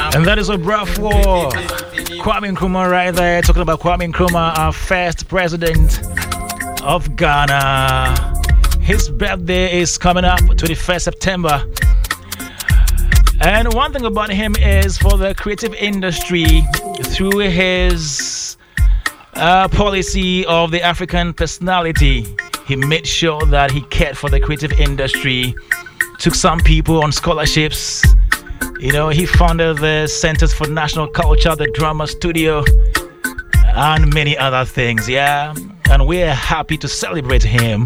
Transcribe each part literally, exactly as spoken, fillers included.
And that is a breath for Kwame Nkrumah right there. Talking about Kwame Nkrumah, our first president of Ghana. His birthday is coming up, twenty-first September. And one thing about him is for the creative industry, through his uh, policy of the African personality, he made sure that he cared for the creative industry, took some people on scholarships. You know, he founded the Centers for National Culture, the Drama Studio, and many other things, yeah. And we're happy to celebrate him.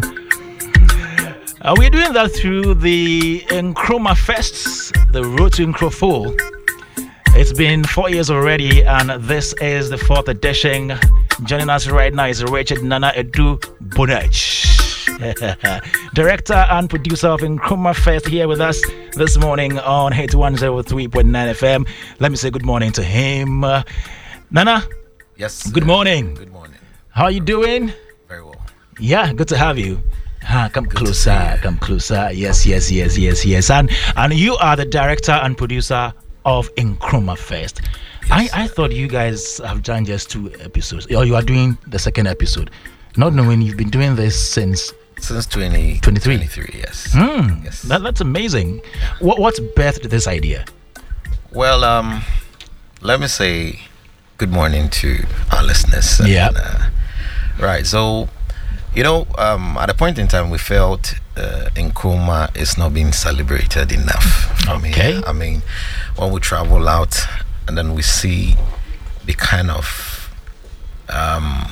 Uh, we're doing that through the Nkrumah Fests, the Road to Nkroful. It's been four years already, and this is the fourth edition. Joining us right now is Richard Nana Edu Bonach, director and producer of Nkrumah Fest, here with us this morning on Hit one oh three point nine F M. Let me say good morning to him. Uh, Nana? Yes. Good morning. Good morning. How are you doing? Very well. Yeah, good to have you. Ah, come good closer, come closer. Yes, yes, yes, yes, yes. And and you are the director and producer of Nkrumah Fest. Yes, I, I thought you guys have done just two episodes, or you are doing the second episode, not knowing you've been doing this since since twenty twenty-three. twenty-three, yes. Mm, yes. That, that's amazing. What what's birthed this idea? Well, um, let me say good morning to our listeners. Yeah. Uh, right. So, you know, um, at a point in time, we felt uh, Nkrumah is not being celebrated enough. Okay. Me. I mean, when we travel out and then we see the kind of um,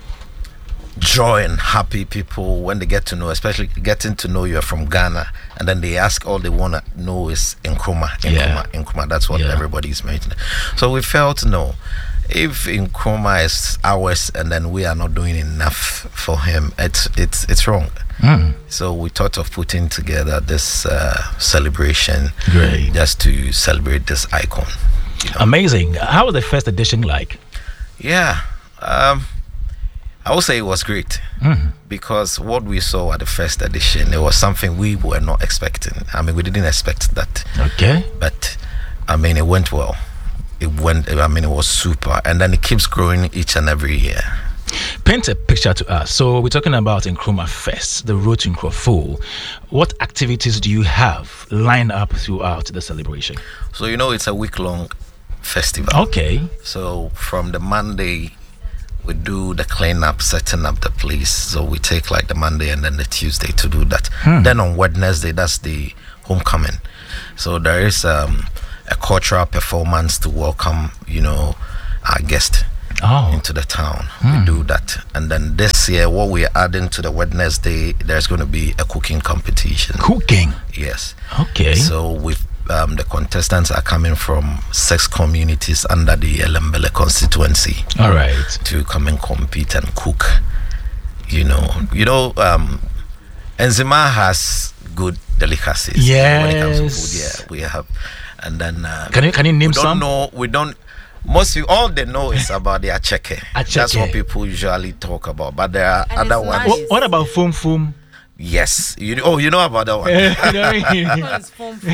joy and happy people when they get to know, especially getting to know you're from Ghana, and then they ask, all they want to know is Nkrumah, Nkrumah, Yeah. Nkrumah. That's what Yeah. everybody's mentioning. So we felt, no, if Nkrumah is ours and then we are not doing enough for him, it's it's it's wrong. Mm. So we thought of putting together this uh, celebration, Great. just to celebrate this icon. You know? Amazing. How was the first edition like? Yeah, um, I would say it was great, Mm. because what we saw at the first edition, it was something we were not expecting. I mean, we didn't expect that, Okay. but I mean, it went well. It went. I mean, it was super, and then it keeps growing each and every year. Paint a picture to us. So we're talking about Nkrumah Fest, the Road to Nkroful. What activities do you have lined up throughout the celebration? So you know, it's a week-long festival. Okay. So from the Monday, we do the cleanup, setting up the place. So we take like the Monday and then the Tuesday to do that. Hmm. Then on Wednesday, that's the homecoming. So there is um, a cultural performance to welcome, you know, our guest Oh. into the town. Hmm. We do that. And then this year, what we're adding to the Wednesday, there's going to be a cooking competition. Cooking. Yes. Okay. So with um, the contestants are coming from six communities under the Elembele constituency All right. to come and compete and cook. You know, you know, um, Enzima has good delicacies. Yes. When it comes to food, yeah, we have. And then uh, Can you can you name we don't some? know. We don't. Most people, all they know is about the acheke. That's Acheke. what people usually talk about. But there are And other it's ones. nice. What, what about Fum Fum? Yes. You oh, you know about that one. It's foam foam.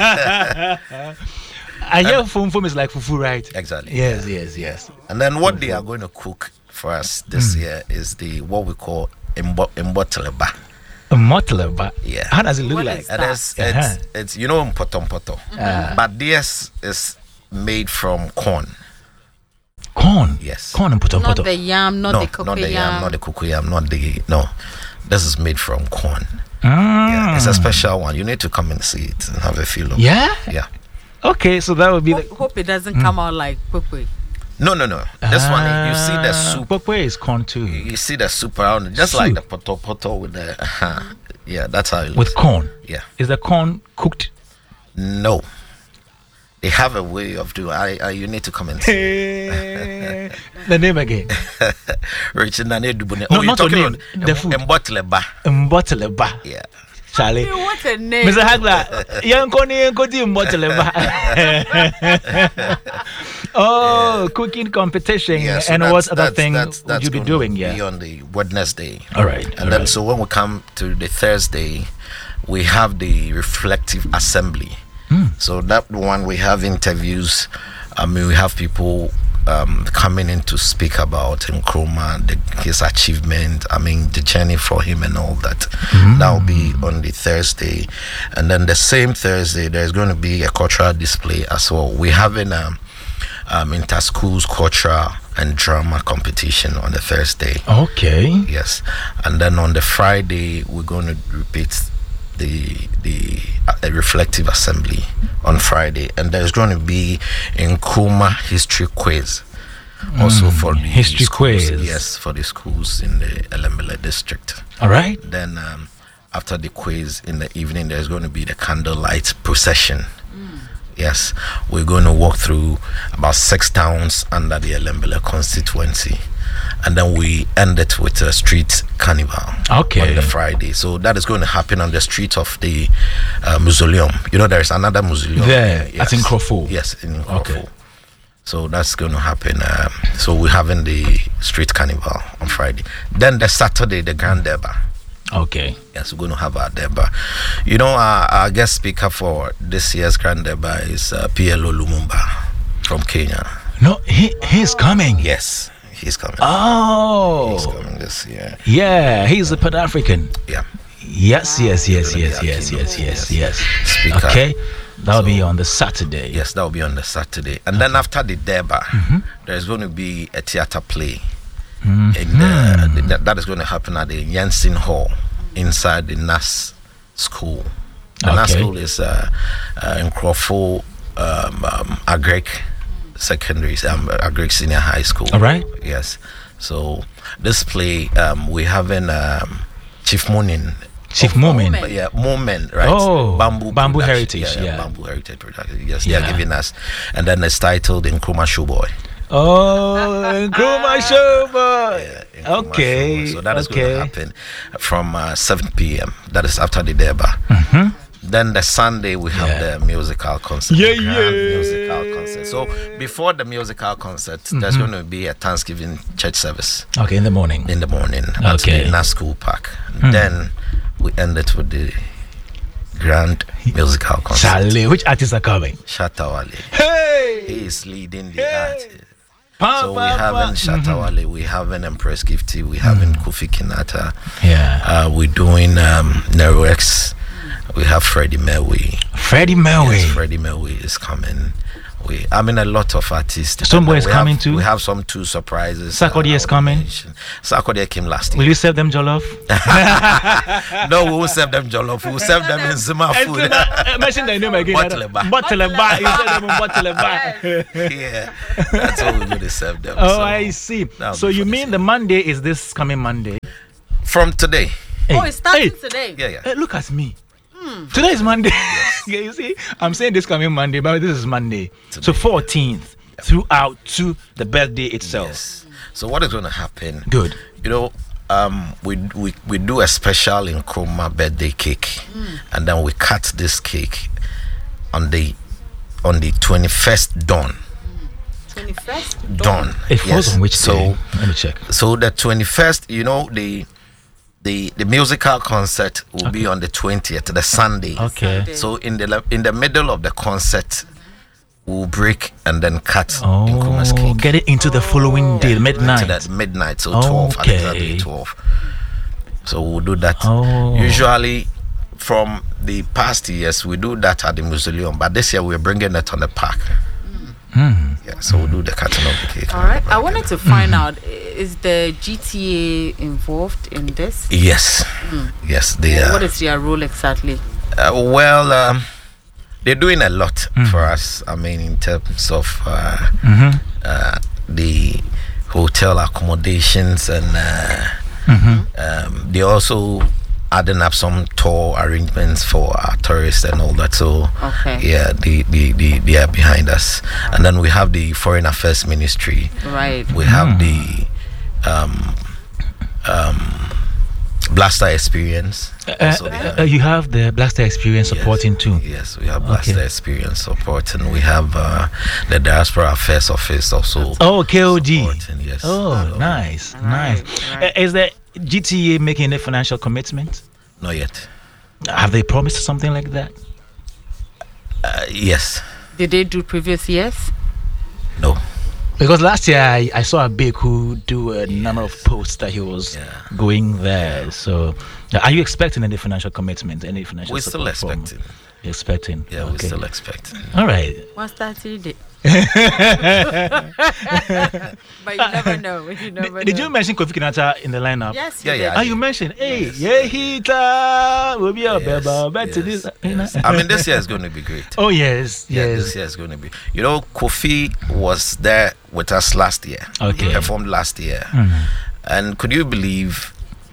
I hear Fum Fum is like fufu, right? Exactly. Yes, yes, yes. And then what they are going to cook for us this Mm. year is the what we call imbo- imboteleba. A motleba. Yeah. How does it look What like? is And it's, Uh-huh. it's it's you know mpoto mpoto. Ah. But this is made from corn. Corn. Yes. Corn and poto Not poto. the yam, not no, the cocoa not the yam. yam, not the cocoyam, not the no. This is made from corn. Ah. Yeah, it's a special one. You need to come and see it and have a feel of Yeah? it. Yeah. Okay, so that would be Hope, the. hope it doesn't come out like kwekwe. No, no, no. This one, you see the soup. Pokwe is corn too. You see the soup around it, just like the Soup. poto poto with the. Uh, yeah, that's how it looks. With corn. Yeah. Is the corn cooked? No. They have a way of doing. I, I you need to come and see. The name again. Richard Nane Dubune. No, Oh, you're not your talking name, about the food. Mbotleba. Mboteleba. Yeah. Charlie. What a name. Mister Hagler, Yankoni Yankoti Mboteleba. Oh, cooking competition. Yeah, so and that's- what other that's- thing that's- would that's you be gonna doing? be Yeah. on the Wednesday. All right. And all then right. so when we come to the Thursday, we have the reflective assembly. So that one we have interviews. I mean, we have people um, coming in to speak about Nkrumah, the, his achievement. I mean, the journey for him and all that. Mm. That will be on the Thursday, and then the same Thursday there's going to be a cultural display as well. We're having a um, inter-schools cultural and drama competition on the Thursday. Okay. Yes, and then on the Friday we're going to repeat the the uh, reflective assembly on Friday, and there's going to be Nkrumah history quiz also for the history schools, quiz. yes, for the schools in the Elembele district. All right. Then um, after the quiz in the evening there's going to be the candlelight procession. Yes, we're going to walk through about six towns under the Elembele constituency, and then we end it with a street carnival Okay. on the Friday. So that is going to happen on the street of the uh, mausoleum. You know, there is another mausoleum There, yes. that's in Nkrofo. Yes, in Nkrofo. Okay. So that's going to happen. Um, so we're having the street carnival on Friday. Then the Saturday, the Grand Deba. Okay. Yes, we're going to have our Deba. You know, our, our guest speaker for this year's Grand Deba is uh, P L O Lumumba from Kenya. No, he he's coming. Yes, he's coming. Oh. He's coming this year. Yeah, he's a Pan African. Yeah. Yes, yes, yes, Gonna be yes, our yes, keynote, yes, yes, yes. yes. Speaker. Okay, that'll be So- on the Saturday. Yes, that will be on the Saturday. And then after the Deba, Mm-hmm. there's going to be a theater play. Mhm. In the, that, that is going to happen at the Jensen Hall inside the N A S school. The N A S Okay. school is uh, uh, in Nkrofo um, um, Agrek Secondary, um, Agrek Senior High School. All right. Yes. So this play, um, we're having um, Chief Moonin. Chief of- Moomin. of- Yeah, Moment, right? Oh, Bamboo Bamboo Production. Heritage, yeah. Bamboo Heritage Production. Yes, Yeah. they're giving us. And then it's titled Nkrumah Showboy. Oh, Nkrumah Showboy. Yeah, Nkrumah Okay. Showboy. So that is okay. going to happen from uh, seven p.m. That is after the Deba. Mhm. Then the Sunday we have Yeah. the musical concert. Yeah, the grand yeah. musical concert. So before the musical concert, there's going to be a Thanksgiving church service Okay, in the morning. in the morning at Okay. the N A S School Park. Hmm. Then we end it with the grand musical concert. Charlie, which artists are coming? Shatawale. Hey! He is leading the Hey! art. Pa, So we pa, pa. having Shatawale, we having Empress Gifty, we having Kofi Kinata, Yeah. uh, we're doing um, Nero X, we have Freddie Melway. Freddie Melway. Yes, Freddie Melway is coming. We, I mean, a lot of artists. Somebody And is we coming have, too? We have some two surprises. Sarkodie uh, is I will coming? mention. Sarkodie came last Will year. you serve them jollof? No, we won't serve them jollof. We'll serve them in Zima food. Mention the name again. Boteleba. Boteleba. You said them in Boteleba. Yeah, that's what we're going to serve them. Oh, So, I see. that'll So be you for mean this the Monday is this coming Monday? from today. Oh, Hey, it's starting hey, today. Yeah, yeah. hey, look at me. Today is Monday. Yeah, you see, I'm saying this coming Monday, but this is Monday. So fourteenth throughout to the birthday itself. Yes. So what is going to happen? Good. You know, um, we we we do a special Nkrumah birthday cake, and then we cut this cake on the on the twenty-first dawn. twenty-first? Dawn. It falls Yes. on which So day? Let me check. so the twenty-first. You know the. The, the musical concert will be on the twentieth, the Sunday. Okay. Sunday. So in the le- in the middle of the concert, we'll break and then cut Nkrumah's Oh, cake. get it into the following day, midnight. To that midnight, so twelve, Okay. Alexander twelve. So we'll do that. Oh. Usually, from the past years, we do that at the mausoleum, but this year we're bringing it on the park. Hmm. Yeah, so we'll do the cutting of the cake. All right. I wanted to find out, is the G T A involved in this? Yes, yes, they are. What is their role exactly? Uh, well, um, they're doing a lot Mm. for us. I mean, in terms of uh, Mm-hmm. uh, the hotel accommodations, and uh, Mm-hmm. um, they also adding up some tour arrangements for our tourists and all that. So Okay. yeah, they, they, they, they are behind us. And then we have the Foreign Affairs Ministry. Right. We have the um, um, Blaster Experience. Uh, Also they have- uh, you have the Blaster Experience Yes, supporting too. Yes, we have Blaster Okay. Experience supporting. We have uh, the Diaspora Affairs Office also. Oh, K O D. supporting, yes. Oh, So, nice, Right, nice. right. Uh, is the G T A making a financial commitment? Not yet. Have they promised something like that? Uh, yes. Did they do previous years? No. Because last year I, I saw a big who do a number of posts that he was Yeah. going there. So, uh, are you expecting any financial commitment, any financial We're still support from- expecting. You're expecting? Yeah, okay. we're still expecting. All right. What's that you did? But you never know. You never Did know. you mention Kofi Kinata in the lineup? Yes, Yeah, you yeah. did. Ah, you mentioned, hey, Yes. yeah, he ta, will be a Yes, beba, bet to yes, this. yes. I mean, this year is going to be great. Oh yes, Yeah, yes. this year is going to be. You know, Kofi was there with us last year. Okay. He performed last year. Mhm. And could you believe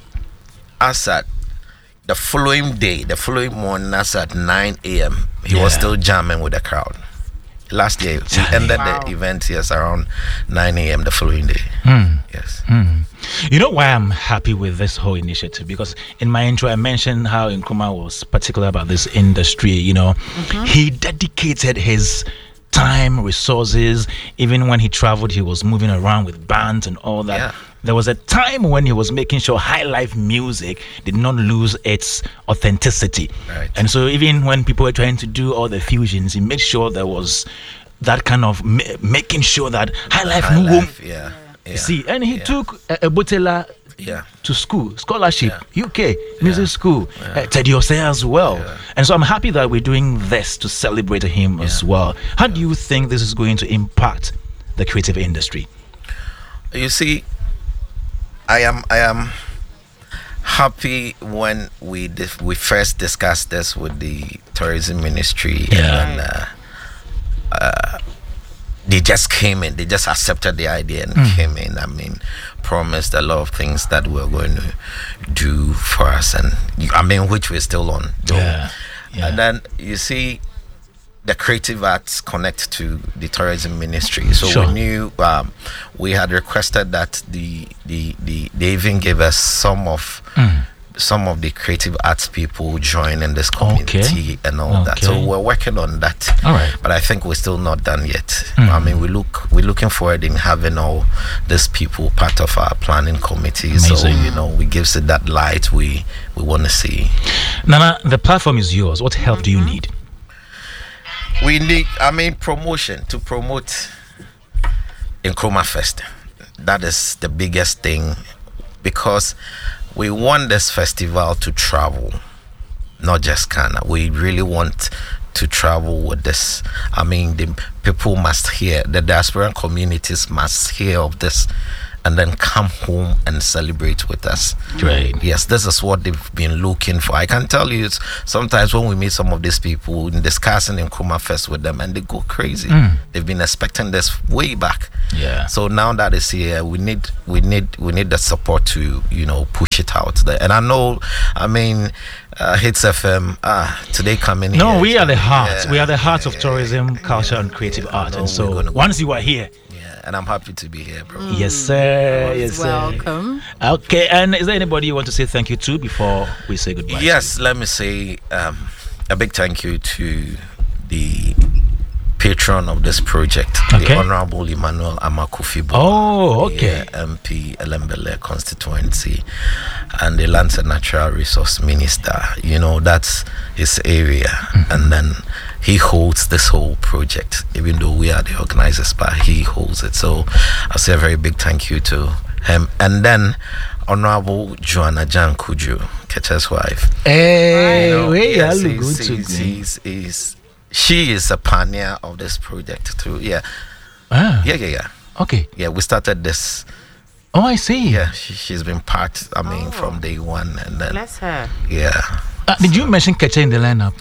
us at the following day, the following morning, us at nine a.m., he was Yeah. still jamming with the crowd. Last year, we Jamming. ended Wow. the event, yes, around nine a.m. the following day. Hmm. Yes. Hmm. You know why I'm happy with this whole initiative? Because in my intro, I mentioned how Nkrumah was particular about this industry. You know, he dedicated his time, resources. Even when he traveled, he was moving around with bands and all that. Yeah. There was a time when he was making sure high life music did not lose its authenticity. Right. And so even when people were trying to do all the fusions, he made sure there was that kind of ma- making sure that high life High moved. life, yeah. yeah. You see, and he yeah. took a, a Botela Yeah. to school, scholarship, Yeah. U K, music Yeah. school, Yeah. uh, Teddy Osei as well. Yeah. And so I'm happy that we're doing this to celebrate him as Yeah. well. How do you think this is going to impact the creative industry? You see, I am I am happy when we dif- we first discussed this with the tourism ministry, Yeah. and uh, uh, they just came in. They just accepted the idea and Mm. came in. I mean, promised a lot of things that we're going to do for us, and you- I mean, which we're still on doing. Yeah, yeah. And then you see, the creative arts connect to the tourism ministry, so Sure. we knew um, we had requested that the, the the they even gave us some of Mm. some of the creative arts people join in this community and all that. So Okay. we're working on that. All right. But I think we're still not done yet. Mm. I mean, we look we're looking forward in having all these people part of our planning committee. So Amazing. you know, we gives it that light we we want to see. Nana, the platform is yours. What help do you need? We need, I mean, promotion to promote Nkrumah Fest. That is the biggest thing, because we want this festival to travel, not just Ghana. We really want to travel with this. I mean, the people must hear, the diaspora communities must hear of this and then come home and celebrate with us. Right. Yes, this is what they've been looking for. I can tell you, it's sometimes when we meet some of these people, discussing Nkrumah Fest with them, and they go crazy. Mm. They've been expecting this way back. Yeah. So now that it's here, we need we need we need the support to, you know, push it out there. And I know, I mean, uh, Hits F M ah today coming here. No, we are the heart. Yeah, we are the heart of yeah, tourism, culture, and creative yeah, I art. know And so we're gonna- once you are here, Yeah, and I'm happy to be here, bro. yes, sir. Yes, sir. Welcome. Okay, and is there anybody you want to say thank you to before we say goodbye? to Yes, let me say um, a big thank you to the patron of this project, Okay. the Honorable Emmanuel Amakufibo. Oh, okay. Yeah, M P Elembele constituency, and the Lands and Natural Resource Minister. You know, that's his area, Mm-hmm. and then he holds this whole project, even though we are the organizers, but he holds it. So I'll say a very big thank you to him. And then Honorable Joanna Jan Kuju, Ketcha's wife. Hey, You know, we yes, are he's- good to he's- go. he's- he's- she is a pioneer of this project too. Yeah, Ah, yeah, yeah, yeah. okay. Yeah, we started this. Oh, I see. Yeah, she, she's been part. I mean, Oh. from day one, and then Bless her. yeah. Uh, did you mention Kecha in the lineup?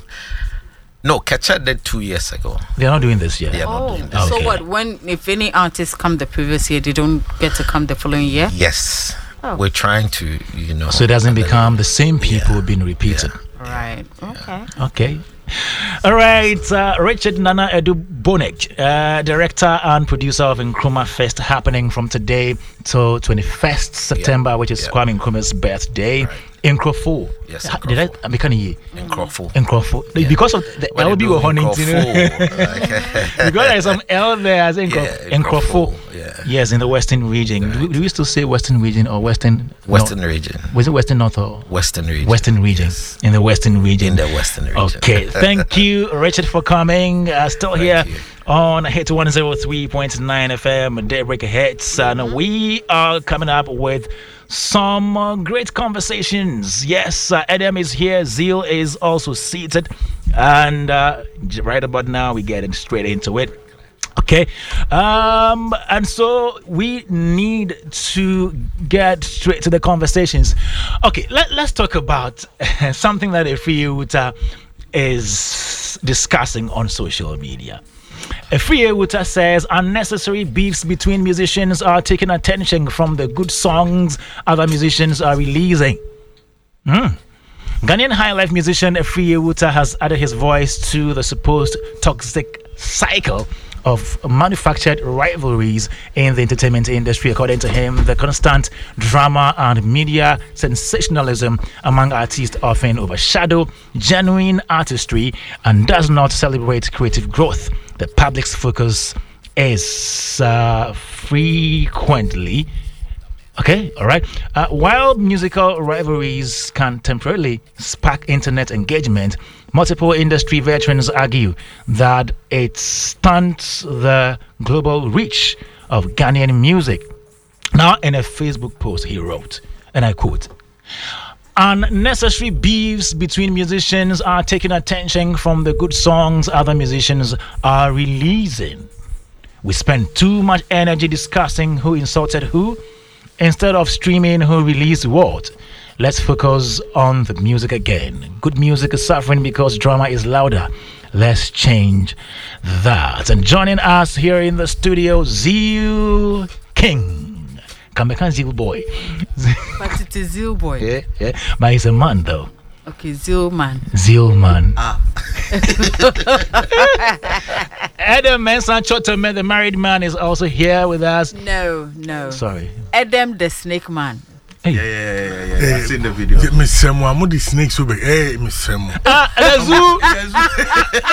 No, Ketcha did two years ago. They're not doing this yet. Yeah. not Oh, doing this. so Okay. what? When if any artists come the previous year, they don't get to come the following year? Yes, Oh. we're trying to, you know. So it doesn't and then- become the same people Yeah. being repeated. Right. Okay. Okay. All right, uh, Richard Nana Edu Bonek, uh, director and producer of Nkrumah Fest, happening from today till twenty-first September, which is yeah. Kwame Nkrumah's birthday. Nkrofo. Yes, Ha- Did I? Nkrofo. I can't hear. In Crawford. Nkrofo. Yeah. Because of the What L they B do or in Honey. Crawford, like- Because there's some L there, I think Yeah, Nkrofo. Yeah. Yeah. Yes, in the Western region. Right. Do, do we still say Western region or Western? Western North? region. Was it Western North or Western region. Western region? Yes. In the Western region. In the Western region. Okay. Thank you, Richard, for coming. Uh, still Thank here you. on Hit one oh three point nine F M, Daybreaker Hits. And we are coming up with some uh, great conversations. Yes, uh, Adam is here. Zeal is also seated. And uh, j- right about now, we're getting straight into it. Okay, um, and so we need to get straight to the conversations. Okay, let, let's talk about something that Efriuta is discussing on social media. Efriuta says unnecessary beefs between musicians are taking attention from the good songs other musicians are releasing. Hmm. Ghanaian high life musician Efriuta has added his voice to the supposed toxic cycle of manufactured rivalries in the entertainment industry. According to him, the constant drama and media sensationalism among artists often overshadow genuine artistry and does not celebrate creative growth. The public's focus is uh, frequently Okay, all right. Uh, while musical rivalries can temporarily spark internet engagement, multiple industry veterans argue that it stunts the global reach of Ghanaian music. Now, in a Facebook post, he wrote, and I quote, unnecessary beefs between musicians are taking attention from the good songs other musicians are releasing. We spend too much energy discussing who insulted who, instead of streaming who released what. Let's focus on the music again. Good music is suffering because drama is louder. Let's change that. And joining us here in the studio, Zeal King. Kameka Zeal boy. But it's a Zeal boy. Yeah, yeah. But he's a man though. Okay, Zeal man. Zeal man. Ah. Adam Mensah Chottome, the married man, is also here with us. No, no. Sorry. Adam the snake man. Hey. Yeah, yeah, yeah, yeah, yeah. I've seen the video. Miss Samuel, I'm the snakes over. Hey, Miss Samuel. Ah, the zoo.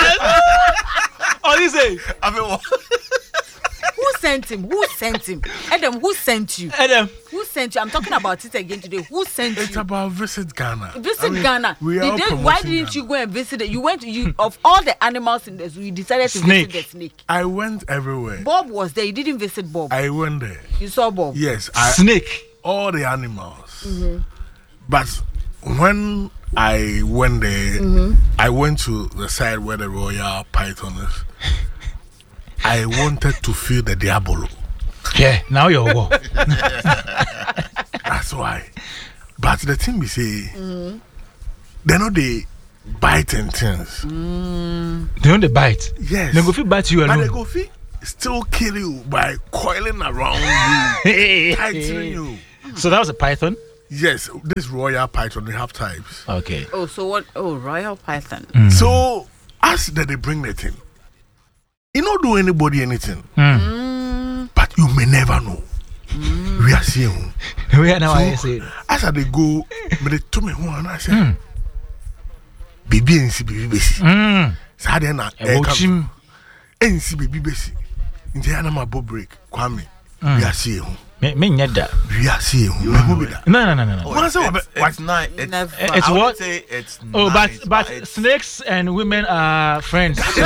Oh, this is. I mean, what? Who sent him? Who sent him? Adam, who sent you? Adam. Who sent you? I'm talking about it again today. Who sent It's you? about visit Ghana. Visit I mean, Ghana. We are Did all they- promoting why didn't Ghana. you go and visit it? You went. You of all the animals in the zoo, you decided to Snake. visit the snake. I went everywhere. Bob was there. You didn't visit Bob. I went there. You saw Bob. Yes, I, Snake. all the animals. But when I went there, I went to the side where the royal python is. I wanted to feel the diabolo. Yeah, now you're war. That's why. But the thing we say, they're not the biting things. They don't bite. Yes. They go fit bite you But they alone. go fit still kill you by coiling around you, tightening you. So that was a python. Yes, this royal python, they have types. Okay. Oh, so what? Oh, Royal Python. So as that they bring the thing, you don't do anybody anything, but you may never know. We are seeing. We are now. I So, say. as they go, but they told me one. I said, "Baby, and see baby, baby." Hmm. So I didn't Watch him. and see baby, baby. In the animal bob break, Kwame. We are seeing. Me, me nyɛ da. We are seeing. We are moving. No, no, no, no, no. Oh, Once it's, over- it's, what? it's nice. It's, Never. It's I what? would say it's Oh, nice, but but it's- snakes and women are friends. So,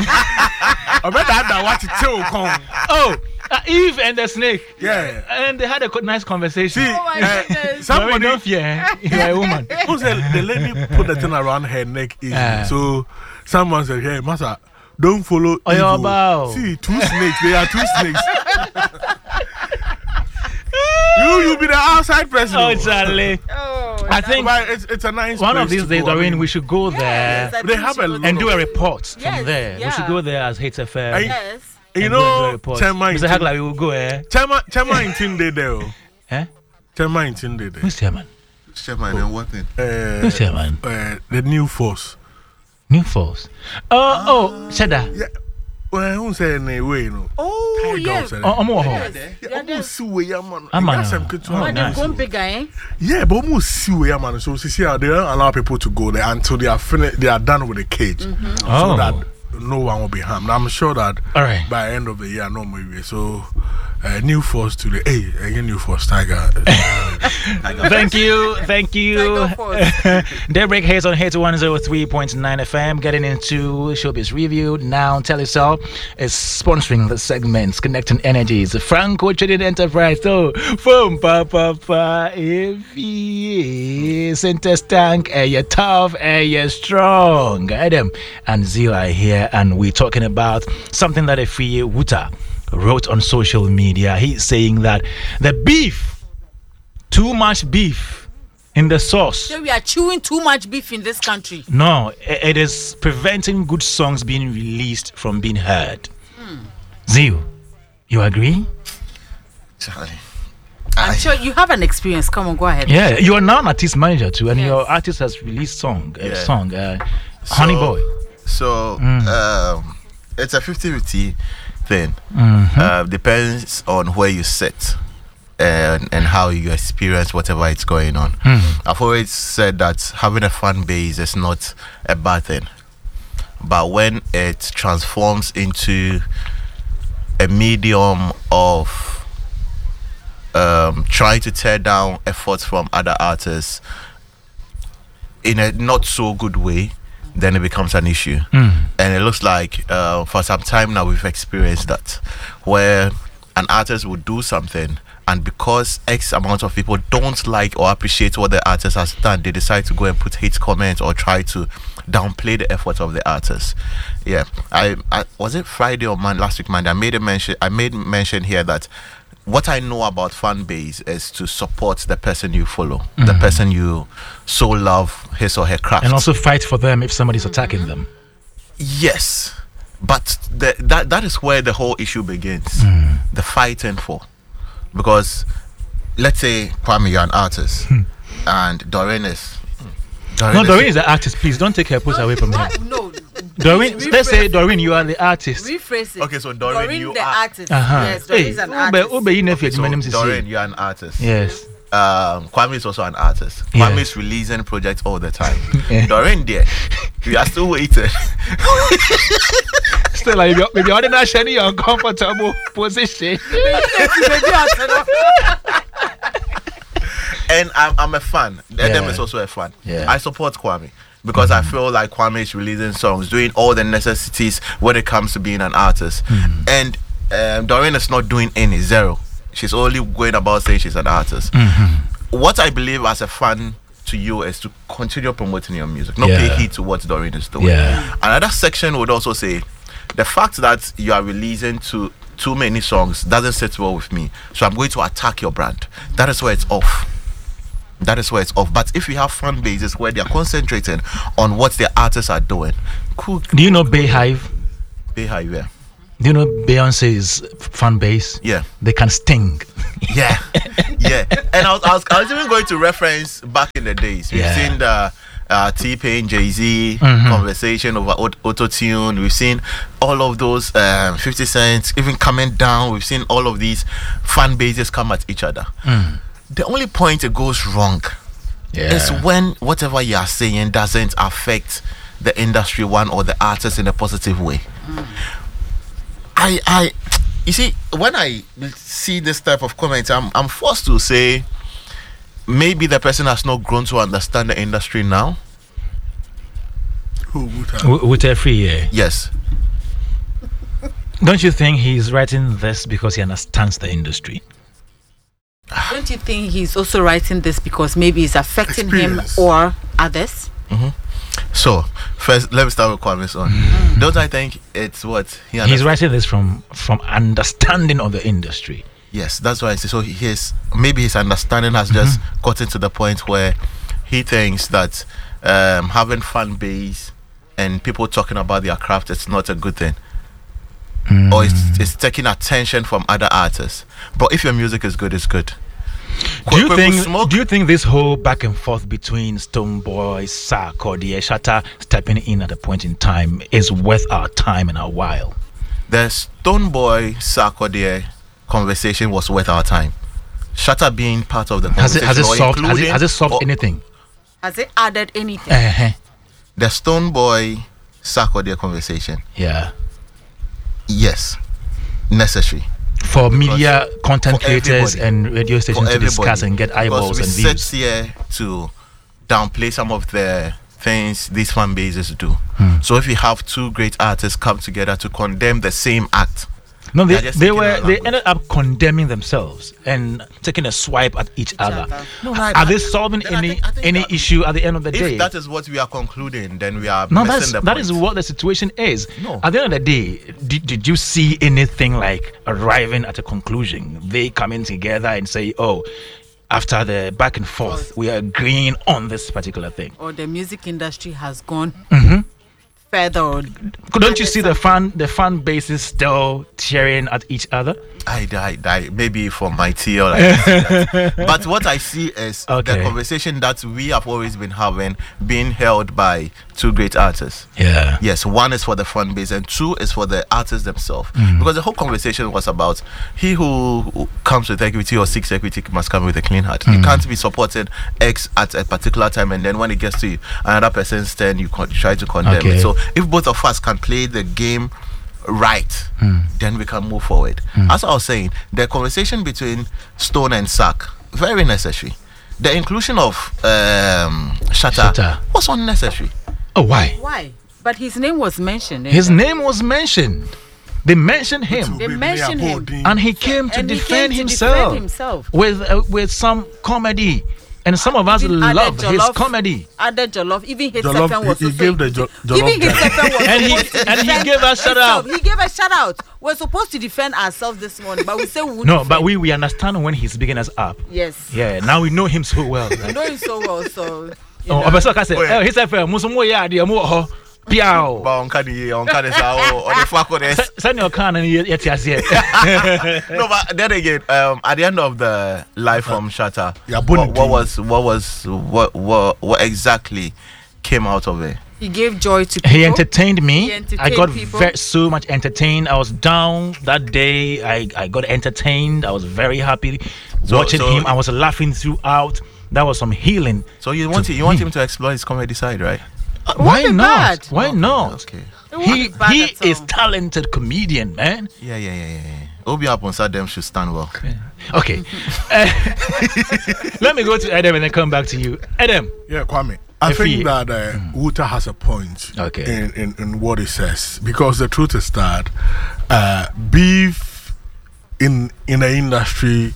I bet that what to tell come. oh, uh, Eve and the snake. Yeah. And they had a co- nice conversation. See, Oh my uh, goodness. Somebody somebody don't fear. eh? You are a woman. who said the lady put the thing around her neck easy. Ah. So someone said, "Hey, Master, don't follow Oh, your evil." bow. See, two snakes. They are two snakes. you, you be the outside person. Oh, Charlie. Oh, I think But it's, it's a nice. one of place these to days, go. I Doreen, mean, we should go there yes, I They think have she a was and do a there. report from Yes, there. We should yeah. go there as Hate F M. Are Yes. you and go and do a know, report. Chema Mister Hagler, we will go, eh? Chema, Chema in Tinde there. Eh? Chema in Tinde there. Who's chairman? Chairman, and what thing? Uh, Who's chairman? uh, the new force. New Falls. Oh, oh, Cheddar. Yeah. Well, who say any way, you know? Oh, Tiger yeah. said it. Oh, I'm all Yes. Yeah, Yeah, almost see where your man. I'm That's a- some good oh, one. But they've nice. gone bigger, eh? Yeah, but almost see where your man. So, see, see, they don't allow people to go there until they are finished. They are done with the cage. Oh. So that no one will be harmed. I'm sure that All right. by end of the year, no more. So, uh, new force to the hey, again, new force tiger. Thank you, thank you. Tiger Daybreak Haze on Hit one oh three point nine F M. Getting into Showbiz Review now. Telecel is sponsoring the segments Connecting Energies. Franco Trading Enterprise. So, from Papa Pa, if he is Center Stank, eh, you're tough, eh, you're strong. Adam and Zila here, and we're talking about something that Efie Wuta wrote on social media. He's saying that the beef, too much beef in the sauce. So we are chewing too much beef in this country. No, i- it is preventing good songs being released from being heard. Hmm. Zio, you agree? Charlie. I'm I- sure you have an experience. Come on, go ahead. Yeah, you are now an artist manager too, and Yes. your artist has released song, a Yeah. song, uh, Honey So- Boy. So Mm. um, it's a fifty-fifty thing. Mhm. Uh, depends on where you sit and and how you experience whatever is going on. Mm. I've always said that having a fan base is not a bad thing, but when it transforms into a medium of um, trying to tear down efforts from other artists in a not so good way, then it becomes an issue. Mm. And it looks like uh, for some time now we've experienced that, where an artist will do something, and because X amount of people don't like or appreciate what the artist has done, they decide to go and put hate comments or try to downplay the effort of the artist. Yeah, I, I was it Friday or man last week Monday. I made a mention. I made mention here that what I know about fan base is to support the person you follow, the person you so love his or her craft, And also fight for them if somebody's attacking them. Yes, but the, that that is where the whole issue begins. The fighting for, because let's say Kwame, you're an artist, and Doreen is. No, Doreen is the artist. Please don't take her post away from her. No. Doreen, Rephrase let's say it. Doreen, you are the artist. Rephrase it. Okay, so Doreen, you the are- artist. Uh-huh. Yes, Doreen Hey, is an ube- artist. ube yi na fi So, adwuma nim sisi. Doreen, you're an artist. Yes. Um, Kwame is also an artist. Yeah. Kwame is releasing projects all the time. Yeah. Doreen, there, we are still waiting. Still, like, maybe maybe other than sharing your uncomfortable position. And I'm, I'm a fan. Edem Yeah. is also a fan. Yeah. I support Kwame because I feel like Kwame is releasing songs, doing all the necessities when it comes to being an artist. And um, Doreen is not doing any, zero. She's only going about saying she's an artist. What I believe as a fan to you is to continue promoting your music, not Yeah. pay heed to what Doreen is doing. Yeah. Another section would also say the fact that you are releasing to too many songs doesn't sit well with me, so I'm going to attack your brand. That is where it's off. That is where it's off. But if you have fan bases where they are concentrating on what their artists are doing, cool. Do you know Bayhive? Behave, yeah. Do you know Beyonce's fan base? Yeah. They can sting. Yeah, yeah. And I was, I was, I was even going to reference back in the days. We've Yeah. seen the uh, T-Pain, Jay-Z Mhm. conversation over aut- auto-tune. We've seen all of those um, fifty Cent even coming down. We've seen all of these fan bases come at each other. Mm. The only point it goes wrong Yeah. is when whatever you are saying doesn't affect the industry one or the artist in a positive way. I, I, you see, when I see this type of comments, I'm, I'm forced to say maybe the person has not grown to understand the industry now. Who would have? W- With every year. Yes. Don't you think he's writing this because he understands the industry? Don't you think he's also writing this because maybe it's affecting him Experience. or others? So, first, let me start with Kwame's on. Don't I think it's what he He's understands? writing this from from understanding of the industry. Yes, that's why I say so. His maybe his understanding has just gotten to the point where he thinks that um, having fan base and people talking about their craft is not a good thing, or it's, it's taking attention from other artists. But if your music is good, it's good. Do you Kwe- Kwe- think? Smoke- Do you think this whole back and forth between Stonebwoy, Sarkodie, Shatta stepping in at a point in time is worth our time and our while? the Stonebwoy Sarkodie conversation was worth our time? Shatta being part of the Has it conversation, has it or solved? Has it, including- has it solved or- anything? Has it added anything? Uh-huh. the Stonebwoy Sarkodie conversation. Yeah. Yes, necessary. For media content for creators everybody. and radio stations to discuss and get eyeballs and because we views. sit here to downplay some of the things these fan bases do. Hmm. So if you have two great artists come together to condemn the same act, No, they, They're just they taking were our they language. ended up condemning themselves and taking a swipe at each, other. other. No, Are I- they solving then I any think- I think any that- issue at the end of the day? if that is what we are concluding, then we are No, missing that's the that point. is what the situation is. No. At the end of the day, did, did you see anything like arriving at a conclusion? They coming together and say, "Oh, after the back and forth, we are agreeing on this particular thing." Or the music industry has gone Mm-hmm. further. Or Don't you see the fan the fan bases still cheering at each other? I die, die. Maybe for my tea or like that. But what I see is Okay. the conversation that we have always been having being held by two great artists. Yeah. Yes, one is for the fan base and two is for the artists themselves. Mm. Because the whole conversation was about he who comes with equity or seeks equity must come with a clean heart. Mm. You can't be supported X at a particular time and then when it gets to another person's turn, you con- try to condemn Okay. it. So if both of us can play the game right, Mm. then we can move forward. As I was saying, the conversation between Stone and Sack, very necessary. The inclusion of um, Shatta, Shatta. was unnecessary. Oh, why? why? But his name was mentioned. in His that. name was mentioned. They mentioned him, They mentioned him. and he came to And he defend came to himself, defend himself. with uh, with some comedy, and some of us Even added love his jollof. comedy. Added Jollof. Even his Jollof, Sefen was he- he also- gave the jo- Jollof Even his guy. Sefen was And he- supposed to and he defend gave us shout himself. out. He gave a shout out. We're supposed to defend ourselves this morning, but we say we won't No, defend. but we we understand when he's bigging us up. Yes. Yeah, now we know him so well. We know him so well, so. You Oh, know. Obasa ka say, Oh, yeah. eh, his friend, muso mo ya ade mo ho. Piao. But on Kanye, on Kanye, on the fuck with this. Send your can and yet yes. No, but then again, um, at the end of the live from Shatta, Yeah, what, Bonnie what D. was what was what what what exactly came out of it? He gave joy to people. He entertained me. He entertained I got people. ve- so much entertained. I was down that day. I, I got entertained. I was very happy So- watching so- him. I was laughing throughout. That was some healing. So you want To to, you want me. him to explore his comedy side, right? Uh, won't why be not? bad. Why not? Okay. It won't He be bad he at is all. talented comedian, man. Yeah, yeah, yeah, yeah. yeah. Obi Aponsa them should stand well. Okay. Uh, let me go to Adam and then come back to you. Adam. Yeah, Kwame. I If think he- that uh, Wuta has a point Okay. in, in, in what he says, because the truth is that uh, beef in in the industry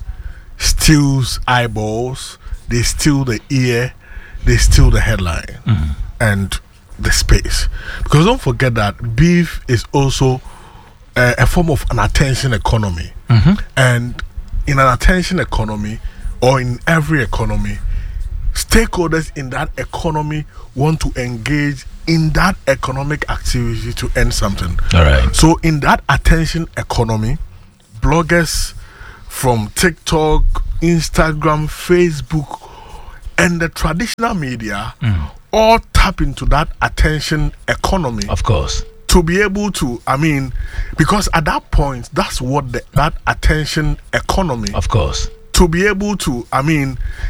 steals eyeballs, they steal the ear, they steal the headline and the space. Because don't forget that beef is also uh, a form of an attention economy, and in an attention economy or in every economy, stakeholders in that economy want to engage in that economic activity to earn something. All right. So in that attention economy, bloggers from TikTok, Instagram, Facebook, and the traditional media all tap into that attention economy Of course. to be able to, I mean, because at that point, that's what the, that attention economy Of course. to be able to, I mean,